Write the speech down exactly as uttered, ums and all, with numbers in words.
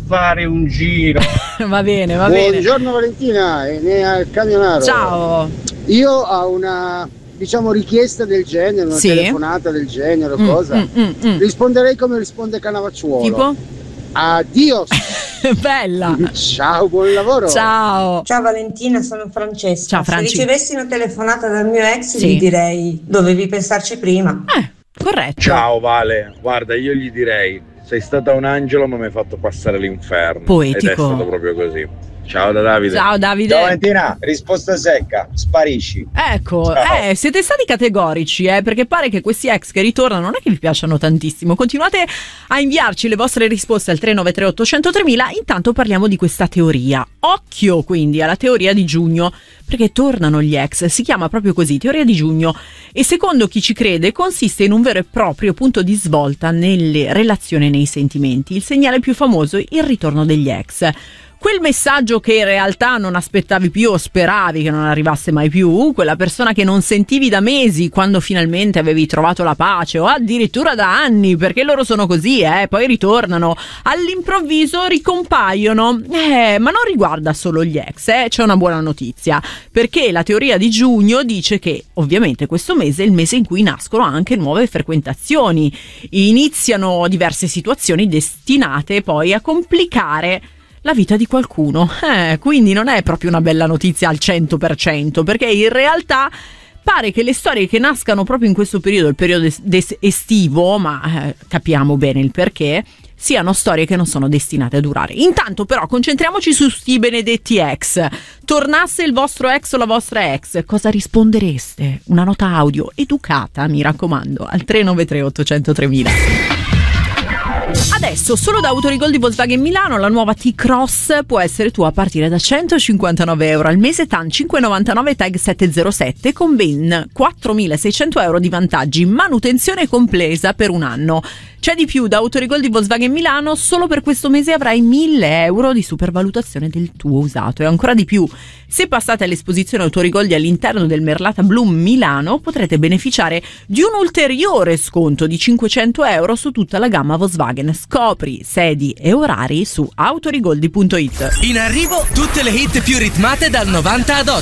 fare un giro. Va bene, va bene. Buongiorno Valentina e ne camionaro. Ciao. Io ho una, diciamo, richiesta del genere, una sì. telefonata del genere, mm, cosa. Mm, mm, mm. Risponderei come risponde Cannavacciuolo. Tipo? Addio. Bella. Ciao, buon lavoro. Ciao. Ciao Valentina, sono Francesca. Ciao Franci. Se ricevessi una telefonata dal mio ex, sì. gli direi: dovevi pensarci prima. Eh, corretto. Ciao Vale, guarda, io gli direi: sei stata un angelo ma mi hai fatto passare l'inferno. Poetico. Ed è stato proprio così. Ciao da Davide. Ciao Davide. Ciao Valentina, risposta secca, sparisci. Ecco, Ciao. eh, siete stati categorici, eh, perché pare che questi ex che ritornano non è che vi piacciono tantissimo. Continuate a inviarci le vostre risposte al tre nove tre otto zero zero tremila. Intanto parliamo di questa teoria. Occhio quindi alla teoria di giugno, perché tornano gli ex, si chiama proprio così, teoria di giugno, e secondo chi ci crede consiste in un vero e proprio punto di svolta nelle relazioni e nei sentimenti. Il segnale più famoso, il ritorno degli ex. Quel messaggio che in realtà non aspettavi più o speravi che non arrivasse mai più, quella persona che non sentivi da mesi quando finalmente avevi trovato la pace, o addirittura da anni, perché loro sono così, eh, poi ritornano, all'improvviso ricompaiono. Eh, ma non riguarda solo gli ex, eh, c'è una buona notizia, perché la teoria di giugno dice che ovviamente questo mese è il mese in cui nascono anche nuove frequentazioni, iniziano diverse situazioni destinate poi a complicare la vita di qualcuno, eh, quindi non è proprio una bella notizia al cento per cento, perché in realtà pare che le storie che nascano proprio in questo periodo, il periodo es- estivo, ma eh, capiamo bene il perché, siano storie che non sono destinate a durare. Intanto però concentriamoci su sti benedetti ex. Tornasse il vostro ex o la vostra ex, cosa rispondereste? Una nota audio educata, mi raccomando, al tre nove tre otto zero zero tremila. Adesso solo da Autorigol di Volkswagen Milano la nuova T-Cross può essere tua a partire da centocinquantanove euro al mese, TAN cinque virgola novantanove, tag settecentosette con ben quattromilaseicento euro di vantaggi, manutenzione complesa per un anno. C'è di più, da Autorigol di Volkswagen Milano solo per questo mese avrai mille euro di supervalutazione del tuo usato, e ancora di più, se passate all'esposizione Autorigoldi all'interno del Merlata Bloom Milano potrete beneficiare di un ulteriore sconto di cinquecento euro su tutta la gamma Volkswagen. Scopri sedi e orari su autorigoldi punto it. In arrivo tutte le hit più ritmate dal novanta ad oggi.